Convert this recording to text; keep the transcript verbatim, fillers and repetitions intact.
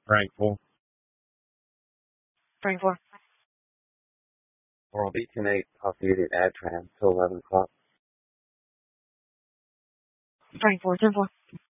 Frank four. Frank four. Oral B ten eight, off duty at AdTran till eleven o'clock. Frank four, ten four.